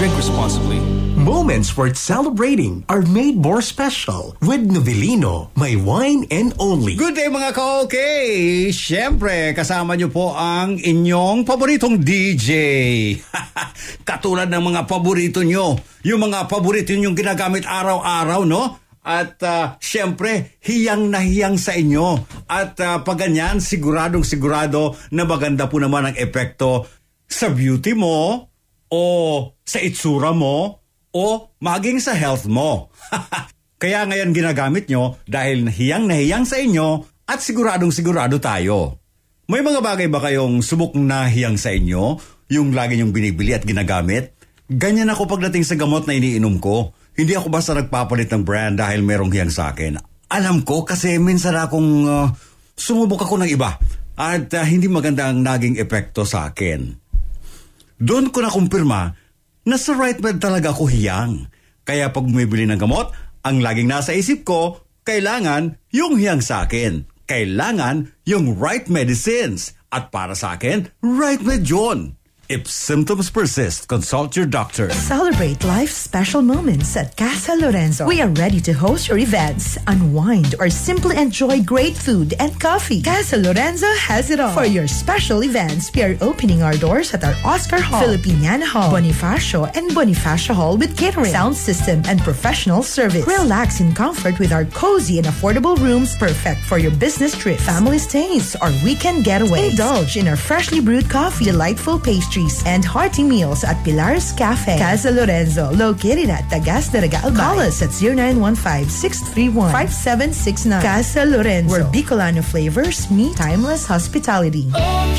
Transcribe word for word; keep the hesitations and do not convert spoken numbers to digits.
Drink responsibly. Moments worth celebrating are made more special with Novelino, my wine and only. Good day mga ka-okay! Siyempre, kasama niyo po ang inyong paboritong D J. Katulad ng mga paborito niyo. Yung mga paborito niyo ginagamit araw-araw, no? At uh, siyempre, hiyang na hiyang sa inyo. At uh, pag ganyan, siguradong sigurado na maganda po naman ang epekto sa beauty mo o sa itsura mo o maging sa health mo. Kaya ngayon ginagamit nyo dahil hiyang na hiyang sa inyo at siguradong sigurado tayo. May mga bagay ba kayong subok na hiyang sa inyo? Yung lagi nyong binibili at ginagamit? Ganyan ako pagdating sa gamot na iniinom ko. Hindi ako basta nagpapalit ng brand dahil merong hiyang sa akin. Alam ko kasi minsan akong uh, sumubok ako ng iba at uh, hindi maganda ang naging epekto sa akin. Doon ko na kumpirma na sa right med talaga ako hiyang. Kaya pag bumibili ng gamot, ang laging nasa isip ko, kailangan yung hiyang sa akin. Kailangan yung right medicines. At para sa akin, right med yun. If symptoms persist, consult your doctor. Celebrate life's special moments at Casa Lorenzo. We are ready to host your events, unwind, or simply enjoy great food and coffee. Casa Lorenzo has it all. For your special events, we are opening our doors at our Oscar Hall, Filipiniana Hall, Bonifacio, and Bonifacio Hall with catering, sound system, and professional service. Relax in comfort with our cozy and affordable rooms, perfect for your business trips, family stays, or weekend getaway. Indulge in our freshly brewed coffee, delightful pastries, and hearty meals at Pilar's Cafe. Casa Lorenzo, located at Tagas de Regal. Call us at zero nine one five, six three one, five seven six nine. Casa Lorenzo, where Bicolano flavors meet timeless hospitality. Oh,